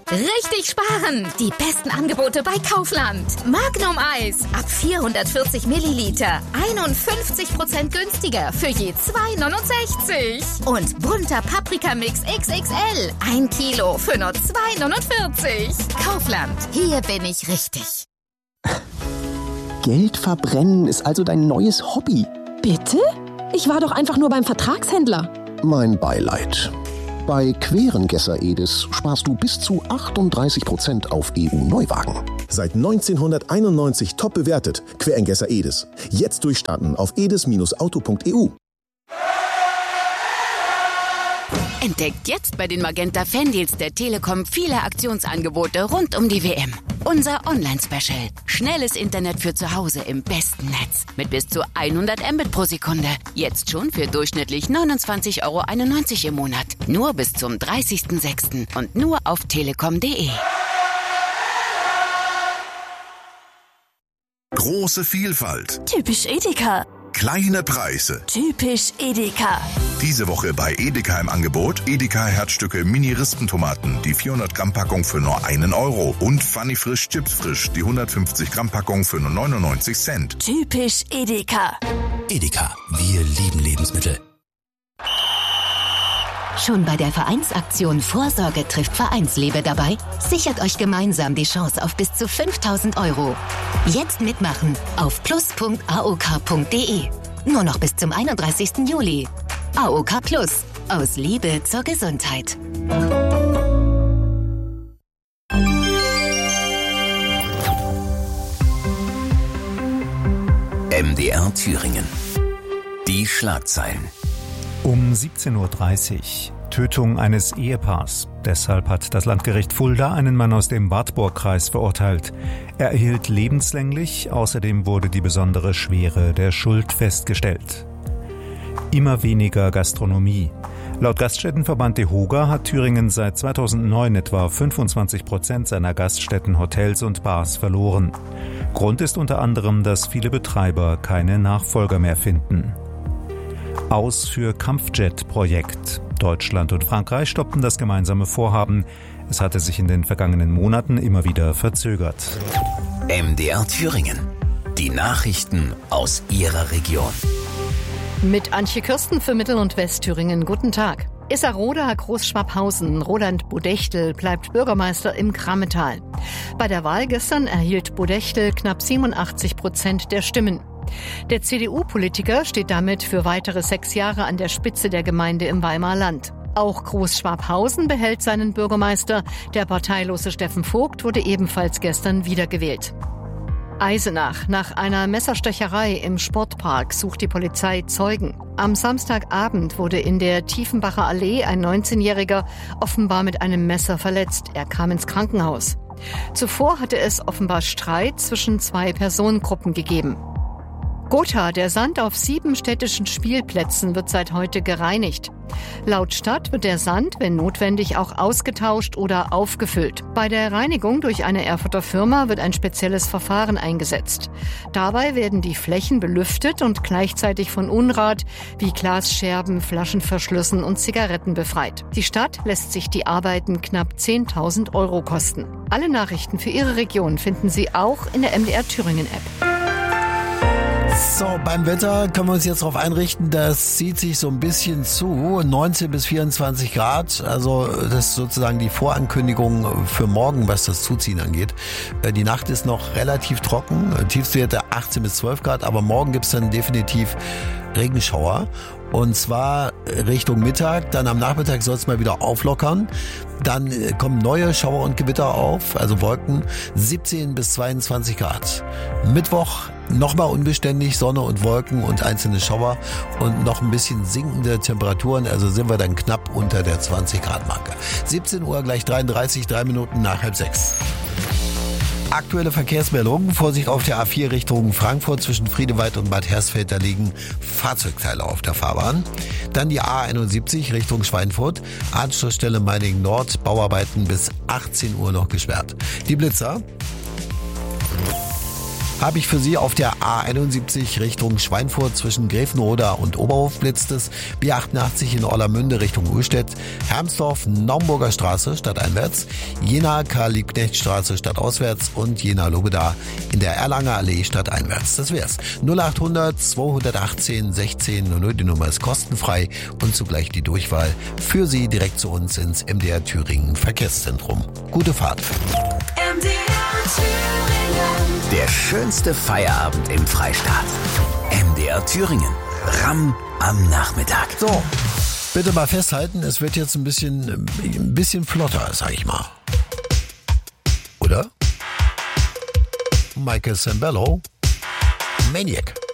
Richtig sparen! Die besten Angebote bei Kaufland. Magnum Eis ab 440 Milliliter. 51% günstiger für je 2,69. Und bunter Paprikamix XXL. 1 Kilo für nur 2,49. Kaufland. Hier bin ich richtig. Geld verbrennen ist also dein neues Hobby. Bitte? Ich war doch einfach nur beim Vertragshändler. Mein Beileid. Bei Querengesser Edis sparst du bis zu 38% auf EU-Neuwagen. Seit 1991 top bewertet. Querengesser Edis. Jetzt durchstarten auf edis-auto.eu. Entdeckt jetzt bei den Magenta Fan-Deals der Telekom viele Aktionsangebote rund um die WM. Unser Online-Special. Schnelles Internet für zu Hause im besten Netz. Mit bis zu 100 Mbit pro Sekunde. Jetzt schon für durchschnittlich 29,91 € im Monat. Nur bis zum 30.06. und nur auf telekom.de. Große Vielfalt. Typisch Edeka. Kleine Preise. Typisch Edeka. Diese Woche bei Edeka im Angebot Edeka Herzstücke Mini-Rispentomaten, die 400 Gramm Packung für nur 1 € und Funny Frisch Chips Frisch, die 150 Gramm Packung für nur 99 Cent. Typisch Edeka. Edeka, wir lieben Lebensmittel. Schon bei der Vereinsaktion Vorsorge trifft Vereinsliebe dabei? Sichert euch gemeinsam die Chance auf bis zu 5.000 €. Jetzt mitmachen auf plus.aok.de. Nur noch bis zum 31. Juli. AOK Plus. Aus Liebe zur Gesundheit. MDR Thüringen. Die Schlagzeilen. Um 17:30 Uhr. Tötung eines Ehepaars. Deshalb hat das Landgericht Fulda einen Mann aus dem Wartburgkreis verurteilt. Er erhielt lebenslänglich, außerdem wurde die besondere Schwere der Schuld festgestellt. Immer weniger Gastronomie. Laut Gaststättenverband DEHOGA hat Thüringen seit 2009 etwa 25% seiner Gaststätten, Hotels und Bars verloren. Grund ist unter anderem, dass viele Betreiber keine Nachfolger mehr finden. Aus für Kampfjet-Projekt. Deutschland und Frankreich stoppten das gemeinsame Vorhaben. Es hatte sich in den vergangenen Monaten immer wieder verzögert. MDR Thüringen. Die Nachrichten aus Ihrer Region. Mit Antje Kirsten für Mittel- und Westthüringen. Guten Tag. Issaroda, Großschwabhausen, Roland Bodechtel bleibt Bürgermeister im Krammetal. Bei der Wahl gestern erhielt Bodechtel knapp 87% der Stimmen. Der CDU-Politiker steht damit für weitere 6 Jahre an der Spitze der Gemeinde im Weimarer Land. Auch Großschwabhausen behält seinen Bürgermeister. Der parteilose Steffen Vogt wurde ebenfalls gestern wiedergewählt. Eisenach. Nach einer Messerstecherei im Sportpark sucht die Polizei Zeugen. Am Samstagabend wurde in der Tiefenbacher Allee ein 19-Jähriger offenbar mit einem Messer verletzt. Er kam ins Krankenhaus. Zuvor hatte es offenbar Streit zwischen 2 Personengruppen gegeben. Gotha, der Sand auf 7 städtischen Spielplätzen wird seit heute gereinigt. Laut Stadt wird der Sand, wenn notwendig, auch ausgetauscht oder aufgefüllt. Bei der Reinigung durch eine Erfurter Firma wird ein spezielles Verfahren eingesetzt. Dabei werden die Flächen belüftet und gleichzeitig von Unrat wie Glasscherben, Flaschenverschlüssen und Zigaretten befreit. Die Stadt lässt sich die Arbeiten knapp 10.000 € kosten. Alle Nachrichten für Ihre Region finden Sie auch in der MDR Thüringen App. So, beim Wetter können wir uns jetzt darauf einrichten, das zieht sich so ein bisschen zu, 19 bis 24 Grad, also das ist sozusagen die Vorankündigung für morgen, was das Zuziehen angeht. Die Nacht ist noch relativ trocken, Tiefstwerte 18 bis 12 Grad, aber morgen gibt's dann definitiv Regenschauer. Und zwar Richtung Mittag, dann am Nachmittag soll es mal wieder auflockern. Dann kommen neue Schauer und Gewitter auf, also Wolken, 17 bis 22 Grad. Mittwoch nochmal unbeständig, Sonne und Wolken und einzelne Schauer und noch ein bisschen sinkende Temperaturen, also sind wir dann knapp unter der 20 Grad Marke. 17 Uhr gleich 33, 3 Minuten nach 5:30. Aktuelle Verkehrsmeldungen. Vorsicht auf der A4 Richtung Frankfurt zwischen Friedewald und Bad Hersfeld. Da liegen Fahrzeugteile auf der Fahrbahn. Dann die A71 Richtung Schweinfurt. Anschlussstelle Meiningen Nord. Bauarbeiten bis 18 Uhr noch gesperrt. Die Blitzer. habe ich für Sie auf der A71 Richtung Schweinfurt zwischen Grevenroda und Oberhof blitzt es, B88 in Orlamünde Richtung Uhlstedt, Hermsdorf, Naumburger Straße stadteinwärts, Jena Karl-Liebknecht-Straße stadtauswärts und Jena-Lobeda in der Erlanger Allee stadteinwärts. Das wär's. 0800 218 16 00, die Nummer ist kostenfrei und zugleich die Durchwahl für Sie direkt zu uns ins MDR Thüringen Verkehrszentrum. Gute Fahrt. MDR Thüringen. Der schönste Feierabend im Freistaat. MDR Thüringen. Ramm am Nachmittag. So, bitte mal festhalten, es wird jetzt ein bisschen flotter, sag ich mal. Oder? Michael Sambello, Maniac.